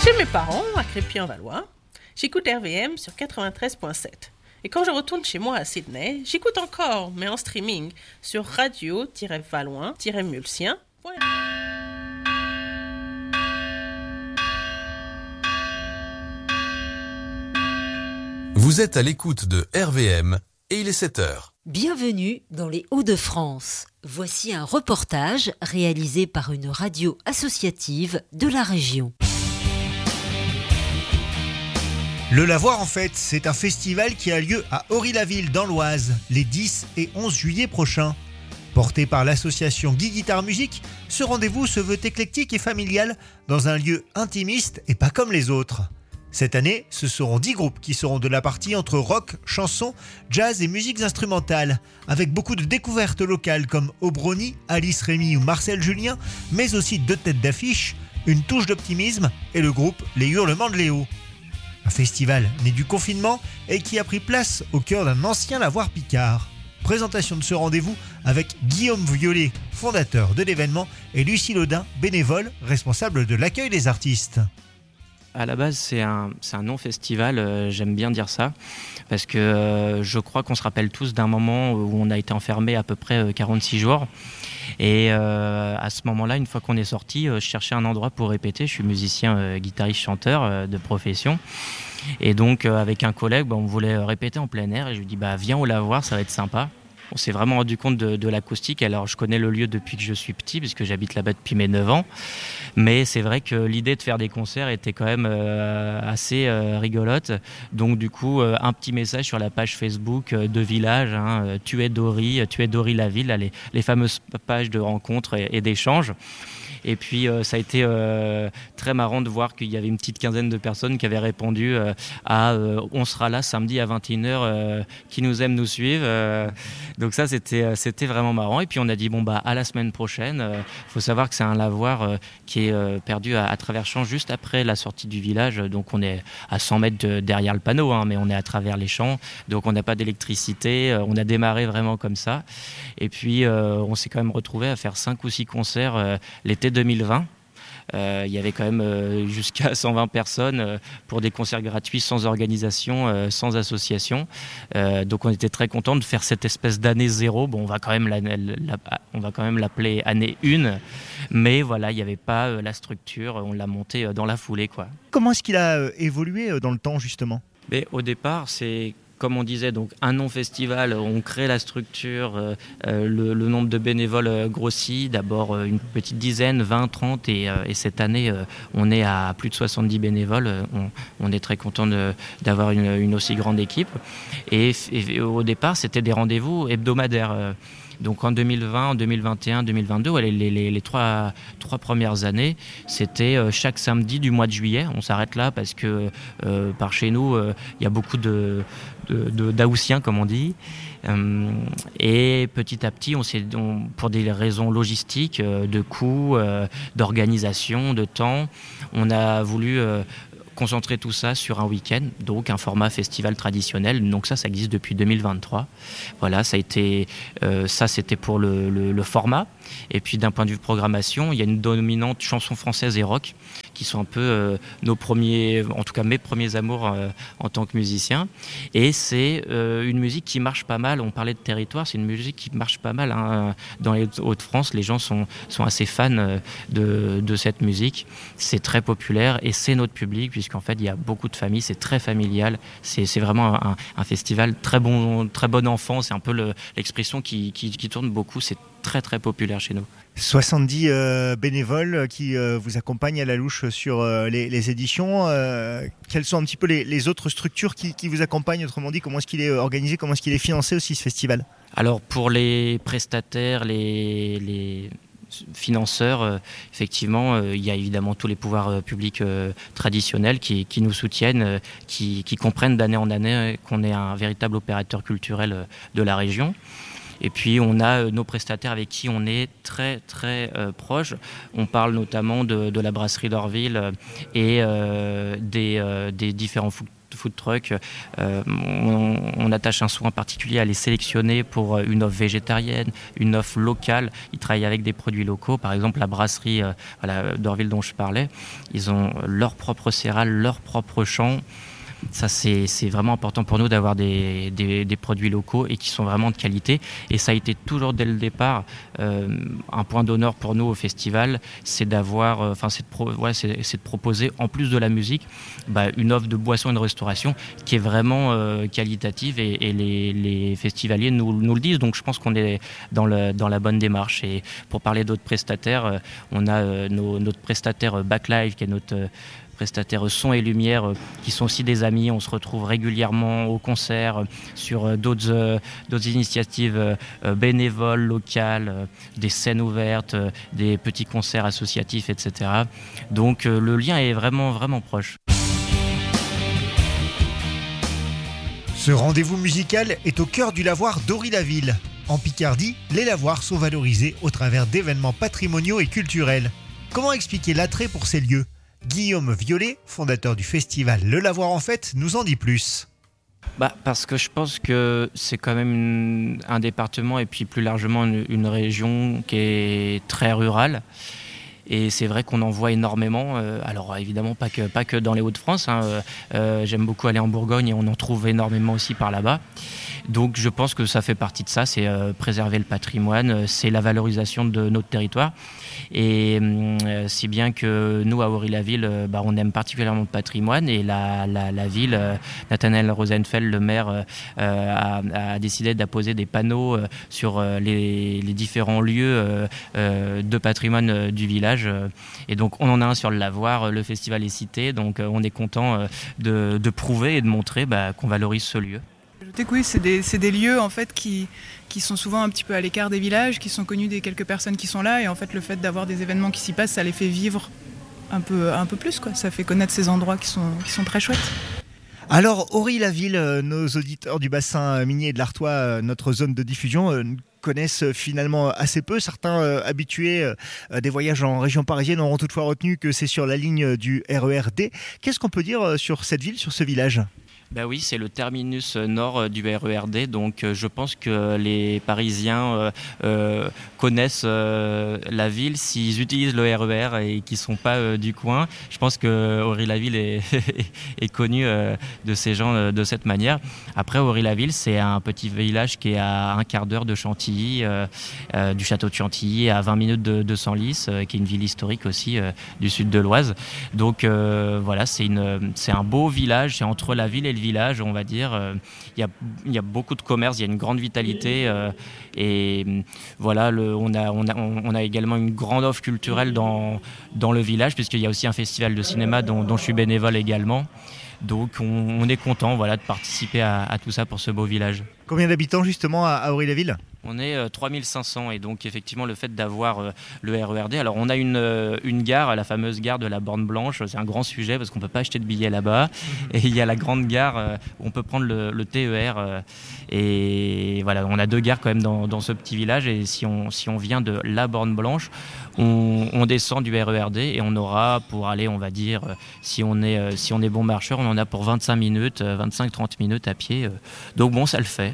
Chez mes parents, à Crépy-en-Valois, j'écoute RVM sur 93.7. Et quand je retourne chez moi à Sydney, j'écoute encore, mais en streaming, sur radio-valois-mulsien. Vous êtes à l'écoute de RVM et il est 7h. Bienvenue dans les Hauts-de-France. Voici un reportage réalisé par une radio associative de la région. Le Lavoir, en fait, c'est un festival qui a lieu à Ory-la-Ville, dans l'Oise, les 10 et 11 juillet prochains. Porté par l'association Guy Guitare Musique, ce rendez-vous se veut éclectique et familial dans un lieu intimiste et pas comme les autres. Cette année, ce seront 10 groupes qui seront de la partie entre rock, chansons, jazz et musiques instrumentales, avec beaucoup de découvertes locales comme Obroni, Alice Rémy ou Marcel Julien, mais aussi 2 têtes d'affiche, une touche d'optimisme et le groupe Les Hurlements de Léo. Un festival né du confinement et qui a pris place au cœur d'un ancien lavoir picard. Présentation de ce rendez-vous avec Guillaume Violet, fondateur de l'événement, et Lucie Laudin, bénévole, responsable de l'accueil des artistes. À la base, c'est un non-festival, j'aime bien dire ça, parce que je crois qu'on se rappelle tous d'un moment où on a été enfermé à peu près 46 jours. Et à ce moment-là, une fois qu'on est sorti, je cherchais un endroit pour répéter. Je suis musicien, guitariste, chanteur de profession. Et donc, avec un collègue, on voulait répéter en plein air. Et je lui dis, viens au Lavoir, ça va être sympa. On s'est vraiment rendu compte de l'acoustique. Alors, je connais le lieu depuis que je suis petit, puisque j'habite là-bas depuis mes 9 ans. Mais c'est vrai que l'idée de faire des concerts était quand même assez rigolote. Donc, du coup, un petit message sur la page Facebook de Village, Tu es Dory la ville, les fameuses pages de rencontres et d'échanges. Et puis ça a été très marrant de voir qu'il y avait une petite quinzaine de personnes qui avaient répondu à on sera là samedi à 21h, qui nous aime nous suivent. Donc ça c'était vraiment marrant. Et puis on a dit à la semaine prochaine. Faut savoir que c'est un lavoir qui est perdu à travers champs juste après la sortie du village. Donc on est à 100 mètres derrière le panneau, mais on est à travers les champs. Donc on n'a pas d'électricité. On a démarré vraiment comme ça. Et puis on s'est quand même retrouvé à faire 5 ou 6 concerts l'été 2020. Il y avait quand même jusqu'à 120 personnes pour des concerts gratuits, sans organisation, sans association. Donc on était très contents de faire cette espèce d'année zéro. On va quand même l'appeler année 1, mais voilà, il n'y avait pas la structure. On l'a monté dans la foulée, quoi. Comment est-ce qu'il a évolué dans le temps, justement ? Mais au départ, c'est... Comme on disait, donc un non-festival, on crée la structure, le nombre de bénévoles grossit, d'abord une petite dizaine, 20, 30, et cette année, on est à plus de 70 bénévoles. On est très content d'avoir une aussi grande équipe. Et au départ, c'était des rendez-vous hebdomadaires. Donc en 2020, en 2021, 2022, les trois premières années, c'était chaque samedi du mois de juillet. On s'arrête là parce que par chez nous, il y a beaucoup d'Aoussiens, comme on dit. Et petit à petit, pour des raisons logistiques, de coûts, d'organisation, de temps, on a voulu concentrer tout ça sur un week-end, donc un format festival traditionnel. Donc ça existe depuis 2023. Voilà, c'était pour le format. Et puis d'un point de vue programmation, il y a une dominante chanson française et rock qui sont un peu nos premiers, en tout cas mes premiers amours en tant que musicien. Et c'est une musique qui marche pas mal. On parlait de territoire, c'est une musique qui marche pas mal dans les Hauts-de-France. Les gens sont assez fans de cette musique. C'est très populaire et c'est notre public, puisqu'en fait il y a beaucoup de familles. C'est très familial. C'est vraiment un festival très bon enfant. C'est un peu l'expression qui tourne beaucoup. C'est très très populaire chez nous. 70 bénévoles qui vous accompagnent à la louche sur les éditions. Quelles sont un petit peu les autres structures qui vous accompagnent? Autrement dit, comment est-ce qu'il est organisé, comment est-ce qu'il est financé aussi, ce festival? Alors pour les prestataires, les financeurs, effectivement, il y a évidemment tous les pouvoirs publics traditionnels qui nous soutiennent, qui comprennent d'année en année qu'on est un véritable opérateur culturel de la région. Et puis on a nos prestataires avec qui on est très très proches. On parle notamment de la brasserie d'Orville et des différents food food trucks, on attache un soin particulier à les sélectionner pour une offre végétarienne, une offre locale. Ils travaillent avec des produits locaux. Par exemple, la brasserie d'Orville dont je parlais, ils ont leur propre céréales, leur propre champ. Ça, c'est vraiment important pour nous d'avoir des produits locaux et qui sont vraiment de qualité. Et ça a été toujours dès le départ un point d'honneur pour nous au festival, c'est d'avoir, c'est de proposer en plus de la musique, une offre de boissons et de restauration qui est vraiment qualitative et les festivaliers nous le disent. Donc je pense qu'on est dans la bonne démarche. Et pour parler d'autres prestataires, on a notre prestataire Backlive qui est notre prestataires son et lumière qui sont aussi des amis. On se retrouve régulièrement au concert sur d'autres initiatives bénévoles, locales, des scènes ouvertes, des petits concerts associatifs, etc. Donc le lien est vraiment, vraiment proche. Ce rendez-vous musical est au cœur du lavoir d'Ory-la-Ville. En Picardie, les lavoirs sont valorisés au travers d'événements patrimoniaux et culturels. Comment expliquer l'attrait pour ces lieux ? Guillaume Violet, fondateur du festival Le Lavoir en Fête, nous en dit plus. Parce que je pense que c'est quand même un département et puis plus largement une région qui est très rurale. Et c'est vrai qu'on en voit énormément. Alors évidemment pas que dans les Hauts-de-France. J'aime beaucoup aller en Bourgogne et on en trouve énormément aussi par là-bas. Donc je pense que ça fait partie de ça, c'est préserver le patrimoine, c'est la valorisation de notre territoire. Et si bien que nous, à Ory-la-Ville, on aime particulièrement le patrimoine et la ville, Nathanaël Rosenfeld, le maire, a décidé d'apposer des panneaux sur les différents lieux de patrimoine du village. Et donc on en a un sur le lavoir, le festival est cité, donc on est content de prouver et de montrer qu'on valorise ce lieu. Oui, c'est des lieux en fait qui sont souvent un petit peu à l'écart des villages, qui sont connus des quelques personnes qui sont là, et en fait le fait d'avoir des événements qui s'y passent, ça les fait vivre un peu plus, quoi. Ça fait connaître ces endroits qui sont très chouettes. Alors Ory-la-Ville, nos auditeurs du bassin minier et de l'Artois, notre zone de diffusion, connaissent finalement assez peu. Certains habitués des voyages en région parisienne auront toutefois retenu que c'est sur la ligne du RER D. Qu'est-ce qu'on peut dire sur cette ville, sur ce village ? Oui, c'est le terminus nord du RER D, donc je pense que les Parisiens connaissent la ville s'ils utilisent le RER et qu'ils ne sont pas du coin. Je pense que Ory-la-Ville est connu de ces gens de cette manière. Après, Ory-la-Ville, c'est un petit village qui est à un quart d'heure de Chantilly, du château de Chantilly, à 20 minutes de Senlis, qui est une ville historique aussi du sud de l'Oise. Donc voilà, c'est un beau village, c'est entre la ville et le village, on va dire. Il y a beaucoup de commerce, il y a une grande vitalité et voilà, on a également une grande offre culturelle dans le village, puisqu'il y a aussi un festival de cinéma dont je suis bénévole également. Donc on est content de participer à tout ça pour ce beau village. Combien d'habitants justement à Ory-la-Ville ? On est 3500 et donc effectivement le fait d'avoir le RERD, alors on a une gare, la fameuse gare de la Borne Blanche, c'est un grand sujet parce qu'on ne peut pas acheter de billets là-bas, et il y a la grande gare où on peut prendre le TER et voilà, on a deux gares quand même dans ce petit village, et si on vient de la Borne Blanche, on descend du RERD et on aura pour aller, on va dire, si on est bon marcheur, on en a pour 25 minutes, 25-30 minutes à pied, donc bon, ça le fait.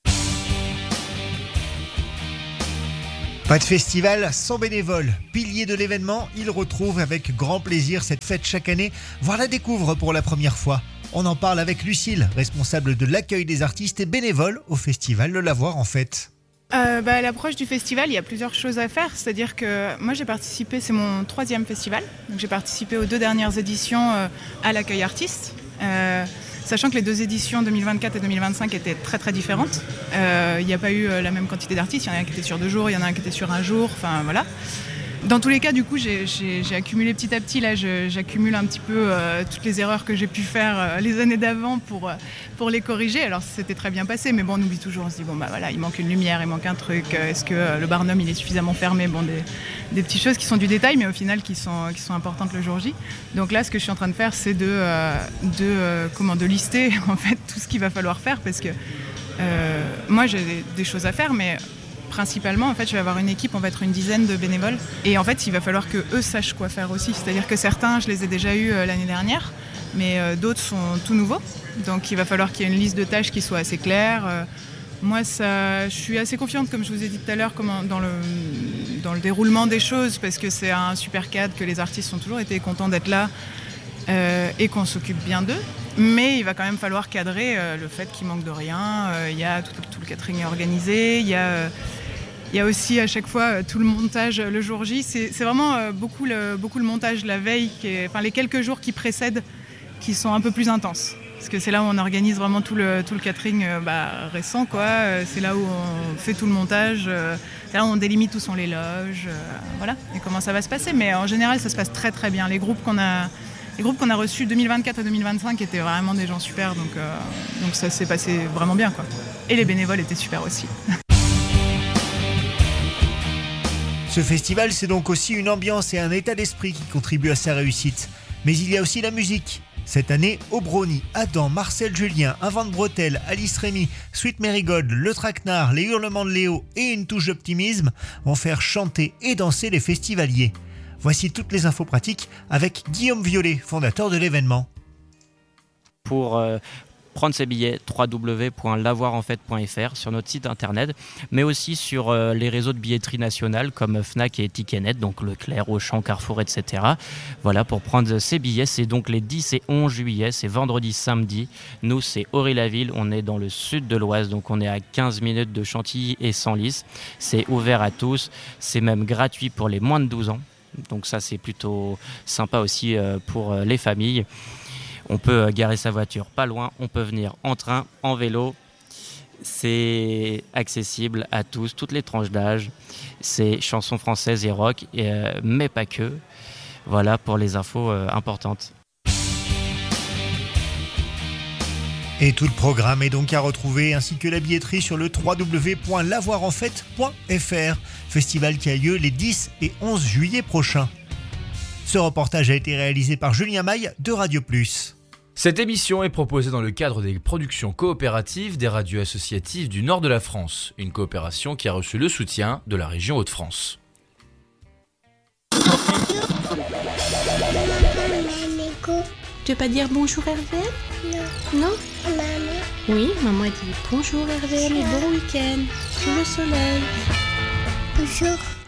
Pas de festival sans bénévoles. Pilier de l'événement, ils retrouvent avec grand plaisir cette fête chaque année, voire la découvrent pour la première fois. On en parle avec Lucille, responsable de l'accueil des artistes et bénévole au festival Le Lavoir en Fête. À l'approche du festival, il y a plusieurs choses à faire. C'est-à-dire que moi j'ai participé, c'est mon 3e festival. Donc j'ai participé aux 2 dernières éditions à l'accueil artiste. Sachant que les 2 éditions 2024 et 2025 étaient très très différentes. Il n'y a pas eu la même quantité d'artistes, il y en a un qui était sur 2 jours, il y en a un qui était sur 1 jour, enfin voilà. Dans tous les cas, du coup, j'ai accumulé petit à petit, là, j'accumule un petit peu toutes les erreurs que j'ai pu faire les années d'avant pour les corriger. Alors, c'était très bien passé, mais bon, on oublie toujours, on se dit, voilà, il manque une lumière, il manque un truc, est-ce que le Barnum, il est suffisamment fermé ? Bon, des petites choses qui sont du détail, mais au final, qui sont importantes le jour J. Donc là, ce que je suis en train de faire, c'est de lister, en fait, tout ce qu'il va falloir faire, parce que moi, j'ai des choses à faire, mais principalement, en fait, je vais avoir une équipe, on va être une dizaine de bénévoles. Et en fait, il va falloir qu'eux sachent quoi faire aussi. C'est-à-dire que certains, je les ai déjà eus l'année dernière, mais d'autres sont tout nouveaux. Donc il va falloir qu'il y ait une liste de tâches qui soit assez claire. Moi, je suis assez confiante, comme je vous ai dit tout à l'heure, dans le déroulement des choses, parce que c'est un super cadre, que les artistes ont toujours été contents d'être là et qu'on s'occupe bien d'eux. Mais il va quand même falloir cadrer le fait qu'il manque de rien. Il y a tout le catering est organisé. Il y a aussi à chaque fois tout le montage le jour J. C'est vraiment beaucoup le montage la veille, les quelques jours qui précèdent, qui sont un peu plus intenses. Parce que c'est là où on organise vraiment tout le catering récent, quoi. C'est là où on fait tout le montage. C'est là où on délimite où sont les loges, voilà, et comment ça va se passer. Mais en général, ça se passe très très bien. Les groupes qu'on a reçus 2024 à 2025 étaient vraiment des gens super, donc ça s'est passé vraiment bien, quoi. Et les bénévoles étaient super aussi. Ce festival, c'est donc aussi une ambiance et un état d'esprit qui contribuent à sa réussite. Mais il y a aussi la musique. Cette année, Obroni, Adam, Marcel Julien, Un vent de bretelles, Alice Rémy, Sweet Marigold, Le Traquenard, Les Hurlements de Léo et Une touche d'optimisme vont faire chanter et danser les festivaliers. Voici toutes les infos pratiques avec Guillaume Violet, fondateur de l'événement. Pour prendre ses billets, www.lavoirenfête.fr sur notre site internet, mais aussi sur les réseaux de billetterie nationale comme Fnac et Ticketnet, donc Leclerc, Auchan, Carrefour, etc. Voilà, pour prendre ses billets, c'est donc les 10 et 11 juillet, c'est vendredi, samedi. Nous, c'est Aury-la-Ville, on est dans le sud de l'Oise, donc on est à 15 minutes de Chantilly et Senlis. C'est ouvert à tous, c'est même gratuit pour les moins de 12 ans. Donc ça, c'est plutôt sympa aussi pour les familles. On peut garer sa voiture pas loin, on peut venir en train, en vélo. C'est accessible à tous, toutes les tranches d'âge. C'est chansons françaises et rock, mais pas que. Voilà pour les infos importantes. Et tout le programme est donc à retrouver, ainsi que la billetterie sur le www.lavoirenfête.fr, festival qui a lieu les 10 et 11 juillet prochains. Ce reportage a été réalisé par Julien Maille de Radio Plus. Cette émission est proposée dans le cadre des productions coopératives des radios associatives du nord de la France, une coopération qui a reçu le soutien de la région Hauts-de-France. Tu veux pas dire bonjour RVM ? Non. Maman. Oui, maman a dit bonjour RVM et bon week-end sous le soleil. Bonjour.